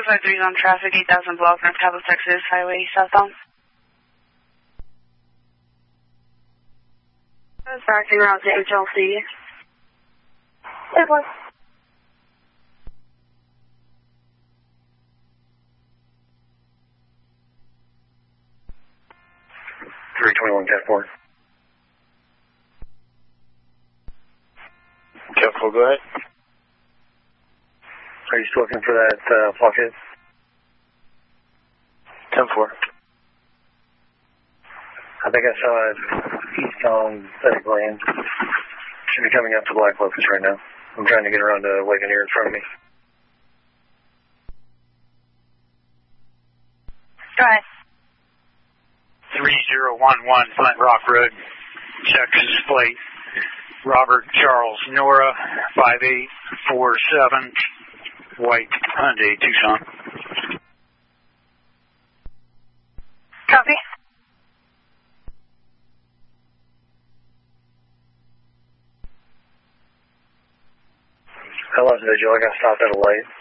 253 is on traffic, 8000 block, North Cabot, Texas, highway southbound. I was backing around to HLC. It was. 321 Cat 4. Cat 4, go ahead. Are you still looking for that blockhead? 10-4. I think I saw it east on Pathetic Lane. Should be coming up to Black Locust right now. I'm trying to get around to Wagoneer in front of me. Go ahead. 3011 Flint Rock Road, Texas plate. Robert Charles Nora, 5847, white Hyundai Tucson. Copy. I lost visual. I got stopped at a light.